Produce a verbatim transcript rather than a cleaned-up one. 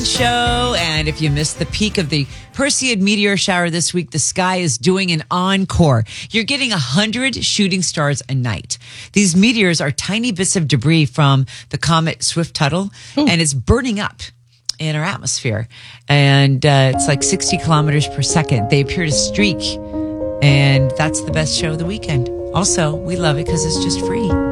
Show, and if you missed the peak of the Perseid meteor shower this week, the sky is doing an encore. You're getting a hundred shooting stars a night. These meteors are tiny bits of debris from the comet Swift-Tuttle, Ooh. and it's burning up in our atmosphere, and uh, it's like sixty kilometers per second. They appear to streak, and that's the best show of the weekend. Also, we love it because it's just free.